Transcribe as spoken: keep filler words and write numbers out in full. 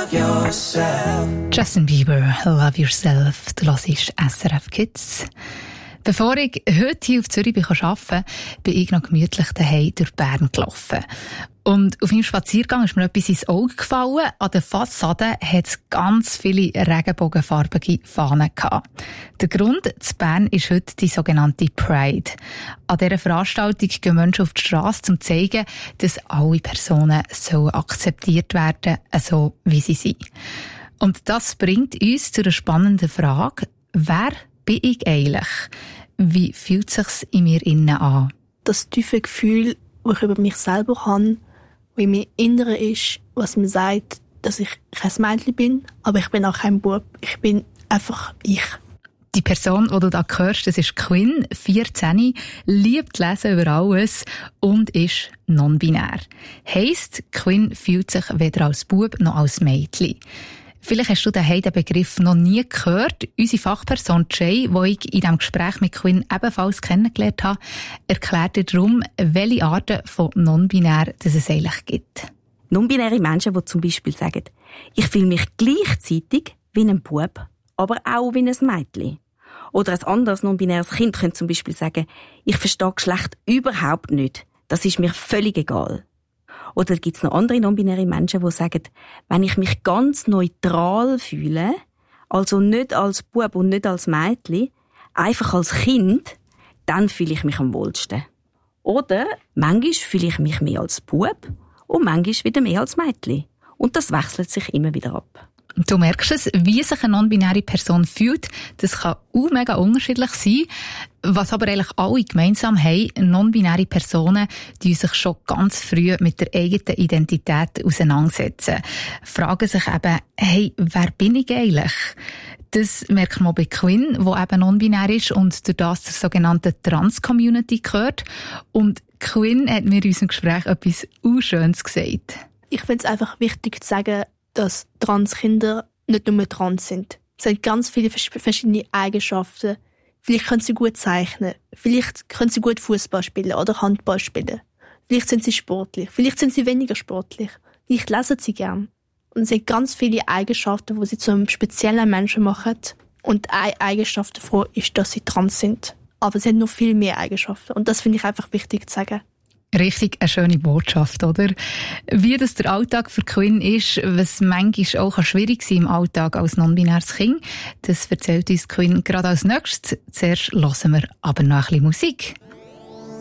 love yourself. Justin Bieber, Love Yourself. Du hörst S R F Kids. Bevor ich heute hier auf Zürich arbeiten bin, bin ich noch gemütlich daheim durch Bern gelaufen. Und auf meinem Spaziergang ist mir etwas ins Auge gefallen. An der Fassade hat es ganz viele regenbogenfarbige Fahnen gehabt. Der Grund zu Bern ist heute die sogenannte Pride. An dieser Veranstaltung gehen Menschen auf die Strasse, um zu zeigen, dass alle Personen so akzeptiert werden, so wie sie sind. Und das bringt uns zu einer spannenden Frage: Wer bin ich eigentlich? Wie fühlt es sich in mir innen an? Das tiefe Gefühl, das ich über mich selber habe, wie mir Innere ist, was mir sagt, dass ich kein Mädchen bin, aber ich bin auch kein Bub. Ich bin einfach ich. Die Person, die du da hörst, das ist Quinn, vierzehn, liebt Lesen über alles und ist non-binär. Heisst, Quinn fühlt sich weder als Bub noch als Mädchen. Vielleicht hast du den Begriff noch nie gehört. Unsere Fachperson Jay, die ich in diesem Gespräch mit Quinn ebenfalls kennengelernt habe, erklärt dir darum, welche Arten von non-binär es eigentlich gibt. Non-binäre Menschen, die zum Beispiel sagen, ich fühle mich gleichzeitig wie ein Bub, aber auch wie ein Mädchen. Oder ein anderes non-binäres Kind könnte zum Beispiel sagen, ich verstehe Geschlecht überhaupt nicht. Das ist mir völlig egal. Oder gibt es noch andere non-binäre Menschen, die sagen, wenn ich mich ganz neutral fühle, also nicht als Bub und nicht als Mädchen, einfach als Kind, dann fühle ich mich am wohlsten. Oder manchmal fühle ich mich mehr als Bub und manchmal wieder mehr als Mädchen. Und das wechselt sich immer wieder ab. Du merkst es, wie sich eine non-binäre Person fühlt, das kann auch mega unterschiedlich sein. Was aber eigentlich alle gemeinsam haben, non-binäre Personen, die sich schon ganz früh mit der eigenen Identität auseinandersetzen. Fragen sich eben, hey, wer bin ich eigentlich? Das merkt man bei Quinn, die eben non-binär ist und durch das zur sogenannten Trans-Community gehört. Und Quinn hat mir in unserem Gespräch etwas Unschönes gesagt. Ich finde es einfach wichtig zu sagen, dass Transkinder nicht nur trans sind. Sie haben ganz viele verschiedene Eigenschaften. Vielleicht können sie gut zeichnen, vielleicht können sie gut Fußball spielen oder Handball spielen. Vielleicht sind sie sportlich, vielleicht sind sie weniger sportlich. Vielleicht lesen sie gern. Und es sind ganz viele Eigenschaften, die sie zu einem speziellen Menschen machen. Und eine Eigenschaft davon ist, dass sie trans sind. Aber sie haben noch viel mehr Eigenschaften. Und das finde ich einfach wichtig zu sagen. Richtig eine schöne Botschaft, oder? Wie das der Alltag für Quinn ist, was manchmal auch schwierig sein im Alltag als non-binäres Kind, das erzählt uns Quinn gerade als nächstes. Zuerst hören wir aber noch ein bisschen Musik.